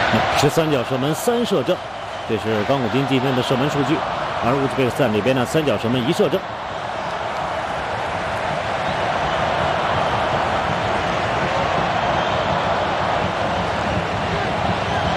是三脚射门3射正，这是刚果金今天的射门数据。而乌兹别克斯坦这边呢，3脚射门1射正。